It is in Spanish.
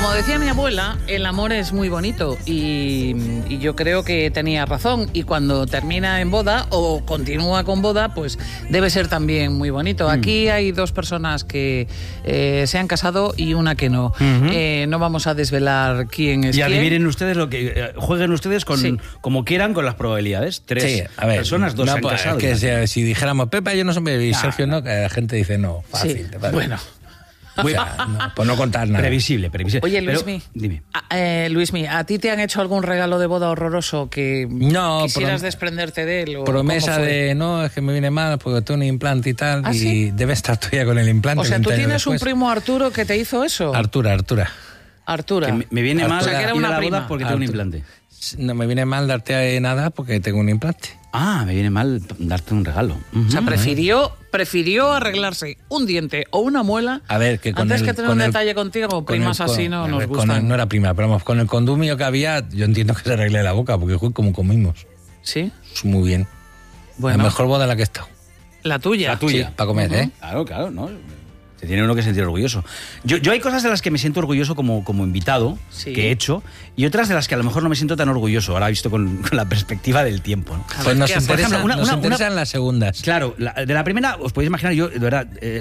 Como decía mi abuela, el amor es muy bonito y yo creo que tenía razón. Y cuando termina en boda o continúa con boda, pues debe ser también muy bonito. Aquí hay dos personas que se han casado y una que no. No vamos a desvelar quién es quién. Y adivinen ustedes lo que jueguen ustedes con como quieran con las probabilidades. Tres personas, dos se han casado. Es que si dijéramos Pepa, yo no sé, y Sergio no, que la gente dice no, fácil. Sí, bueno. O sea, no, pues no contar nada. Previsible. Oye, Luismi, dime. Luismi, ¿a ti te han hecho algún regalo de boda horroroso que quisieras desprenderte de él? Promesa de, no, es que me viene mal porque tengo un implante y tal, ¿Ah, y sí? debe estar todavía con el implante. O sea, ¿tú tienes después. un primo Arturo que te hizo eso? Artura. Que me viene mal o sea, que era ir una a la prima. boda porque tengo un implante. No me viene mal darte nada porque tengo un implante. Ah, me viene mal darte un regalo. O sea, prefirió arreglarse un diente o una muela que antes que tener un detalle contigo. Primas así no nos gustan. No era prima, pero vamos, con el condumio que había, yo entiendo que se arregle la boca, porque fue como comimos. ¿Sí? Muy bien. Bueno. La mejor boda en la que he estado. La tuya. La tuya. Sí, para comer, ¿eh? Claro, ¿no? Se tiene uno que sentir orgulloso. Yo hay cosas de las que me siento orgulloso como invitado, que he hecho, y otras de las que a lo mejor no me siento tan orgulloso, ahora visto con la perspectiva del tiempo, ¿no? Pues nos interesan las segundas. Claro, de la primera, os podéis imaginar, yo, de verdad,